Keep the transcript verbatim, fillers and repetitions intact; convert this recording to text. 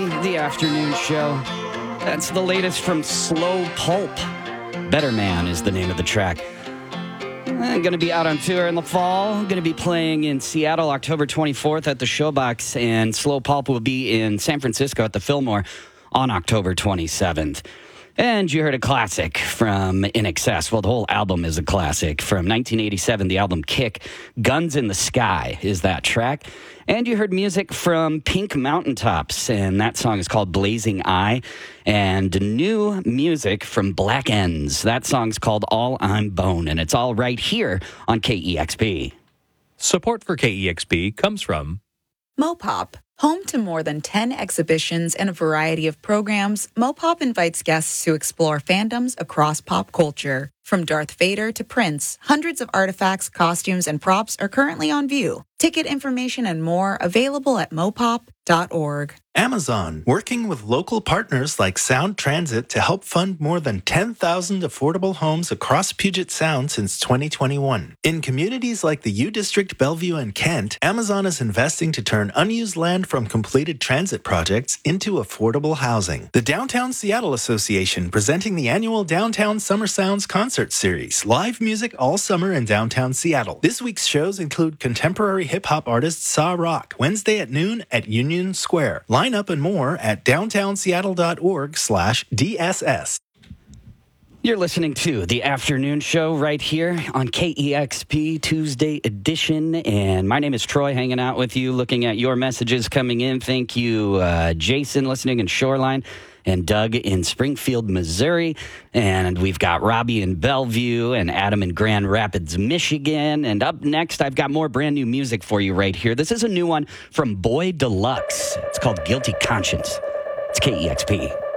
the afternoon show. That's the latest from Slow Pulp. Better Man is the name of the track. I'm going to be out on tour in the fall. I'm going to be playing in Seattle October twenty-fourth at the Showbox, and Slow Pulp will be in San Francisco at the Fillmore on October twenty-seventh. And you heard a classic from I N X S. Well, the whole album is a classic. From nineteen eighty-seven, the album Kick, Guns in the Sky is that track. And you heard music from Pink Mountaintops, and that song is called Blazing Eye. And new music from Black Ends. That song's called All I'm Bone, and it's all right here on K E X P. Support for K E X P comes from Mopop. Home to more than ten exhibitions and a variety of programs, Mopop invites guests to explore fandoms across pop culture. From Darth Vader to Prince, hundreds of artifacts, costumes, and props are currently on view. Ticket information and more available at mopop dot org. Amazon, working with local partners like Sound Transit to help fund more than ten thousand affordable homes across Puget Sound since twenty twenty-one. In communities like the U District, Bellevue, and Kent, Amazon is investing to turn unused land from completed transit projects into affordable housing. The Downtown Seattle Association presenting the annual Downtown Summer Sounds Concert Series, live music all summer in downtown Seattle. This week's shows include contemporary hip-hop artist Saw Rock, Wednesday at noon at Union Square. Line up and more at downtown seattle dot org slash D S S. You're listening to the afternoon show right here on K E X P Tuesday edition. And my name is Troy, hanging out with you, looking at your messages coming in. Thank you, uh, Jason, listening in Shoreline, and Doug in Springfield, Missouri. And we've got Robbie in Bellevue and Adam in Grand Rapids, Michigan. And up next, I've got more brand new music for you right here. This is a new one from Boy Deluxe. It's called Guilty Conscience. It's K E X P.